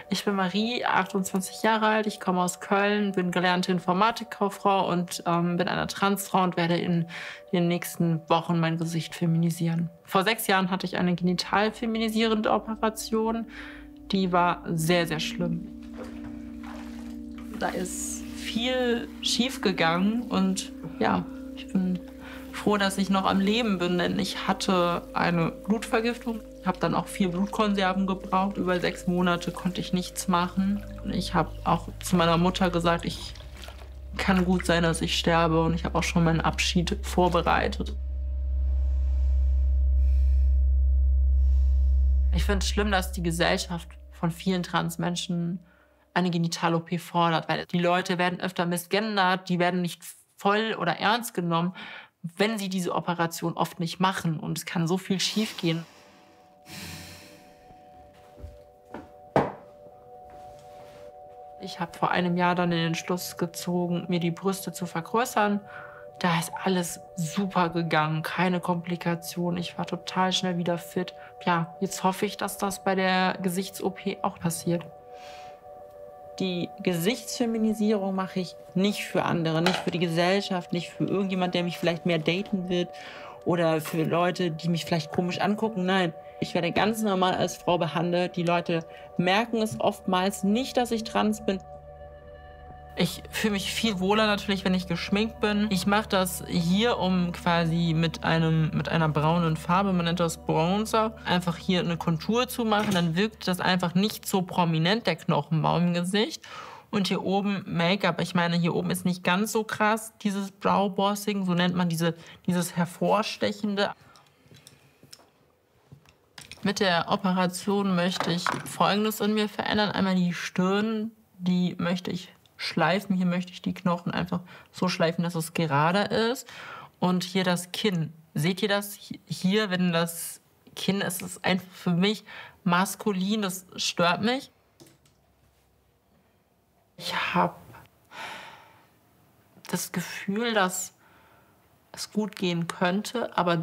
Ich bin Marie, 28 Jahre alt, ich komme aus Köln, bin gelernte Informatikkauffrau und bin eine Transfrau und werde in den nächsten Wochen mein Gesicht feminisieren. Vor 6 Jahren hatte ich eine genital feminisierende Operation. Die war sehr, sehr schlimm. Da ist viel schief gegangen und ja, ich bin froh, dass ich noch am Leben bin, denn ich hatte eine Blutvergiftung. Ich habe dann auch 4 Blutkonserven gebraucht. Über 6 Monate konnte ich nichts machen. Ich habe auch zu meiner Mutter gesagt, ich kann gut sein, dass ich sterbe, und ich habe auch schon meinen Abschied vorbereitet. Ich finde es schlimm, dass die Gesellschaft von vielen Transmenschen eine Genital-OP fordert, weil die Leute werden öfter missgendert, die werden nicht voll oder ernst genommen, wenn sie diese Operation oft nicht machen. Und es kann so viel schiefgehen. Ich habe vor einem Jahr dann den Entschluss gezogen, mir die Brüste zu vergrößern. Da ist alles super gegangen, keine Komplikationen. Ich war total schnell wieder fit. Ja, jetzt hoffe ich, dass das bei der Gesichts-OP auch passiert. Die Gesichtsfeminisierung mache ich nicht für andere, nicht für die Gesellschaft, nicht für irgendjemand, der mich vielleicht mehr daten wird oder für Leute, die mich vielleicht komisch angucken. Nein, ich werde ganz normal als Frau behandelt. Die Leute merken es oftmals nicht, dass ich trans bin. Ich fühle mich viel wohler natürlich, wenn ich geschminkt bin. Ich mache das hier, um quasi mit einer braunen Farbe, man nennt das Bronzer, einfach hier eine Kontur zu machen. Dann wirkt das einfach nicht so prominent, der Knochenbau im Gesicht. Und hier oben Make-up. Ich meine, hier oben ist nicht ganz so krass, dieses Brow-Bossing, so nennt man dieses Hervorstechende. Mit der Operation möchte ich Folgendes in mir verändern. Einmal die Stirn, die möchte ich schleifen. Hier möchte ich die Knochen einfach so schleifen, dass es gerade ist. Und hier das Kinn. Seht ihr das? Hier, wenn das Kinn ist, ist es einfach für mich maskulin. Das stört mich. Ich habe das Gefühl, dass es gut gehen könnte, aber